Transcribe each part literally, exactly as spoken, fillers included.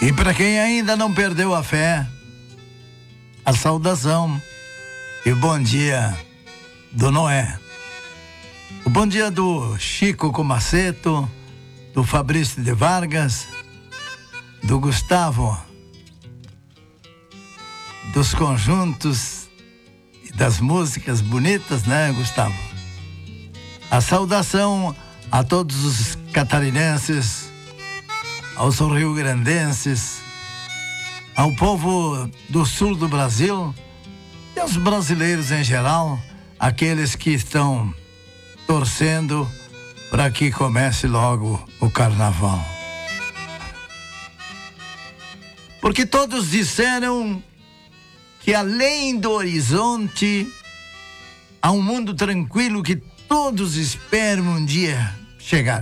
E para quem ainda não perdeu a fé, a saudação e o bom dia do Noé. O bom dia do Chico Comaceto, do Fabrício de Vargas, do Gustavo, dos conjuntos e das músicas bonitas, né, Gustavo? A saudação a todos os catarinenses, aos rio-grandenses, ao povo do sul do Brasil e aos brasileiros em geral, aqueles que estão torcendo para que comece logo o carnaval. Porque todos disseram que além do horizonte há um mundo tranquilo que todos esperam um dia chegar.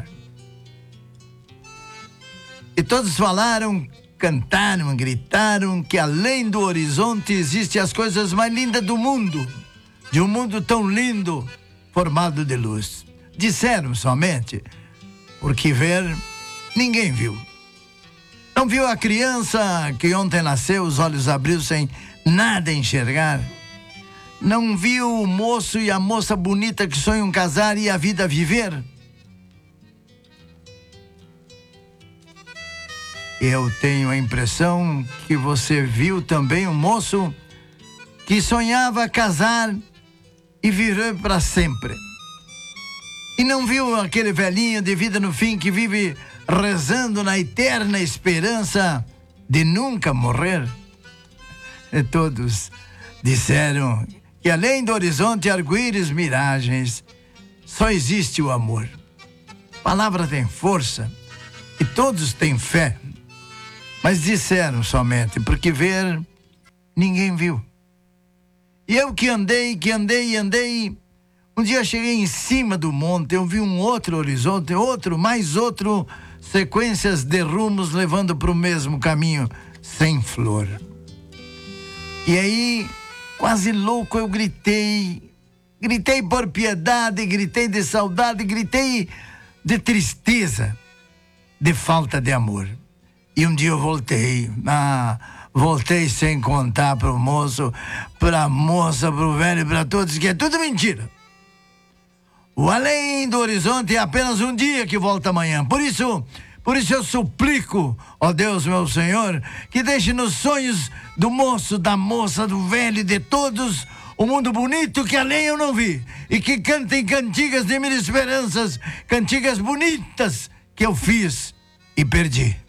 E todos falaram, cantaram, gritaram que além do horizonte existem as coisas mais lindas do mundo, de um mundo tão lindo, formado de luz. Disseram somente, porque ver ninguém viu. Não viu a criança que ontem nasceu, os olhos abriu sem nada enxergar. Não viu o moço e a moça bonita que sonham casar e a vida viver. Eu tenho a impressão que você viu também um moço que sonhava casar e viver para sempre. E não viu aquele velhinho de vida no fim que vive rezando na eterna esperança de nunca morrer. E todos disseram que além do horizonte, arco-íris, miragens, só existe o amor. A palavra tem força e todos têm fé. Mas disseram somente, porque ver, ninguém viu. E eu que andei, que andei e andei, um dia cheguei em cima do monte, eu vi um outro horizonte, outro, mais outro, sequências de rumos levando para o mesmo caminho, sem flor. E aí, quase louco, eu gritei, gritei por piedade, gritei de saudade, gritei de tristeza, de falta de amor. E um dia eu voltei, ah, voltei sem contar para o moço, para a moça, para o velho, para todos, que é tudo mentira. O além do horizonte é apenas um dia que volta amanhã. Por isso, por isso eu suplico, ó Deus meu Senhor, que deixe nos sonhos do moço, da moça, do velho e de todos o mundo bonito que além eu não vi. E que cantem cantigas de mil esperanças, cantigas bonitas que eu fiz e perdi.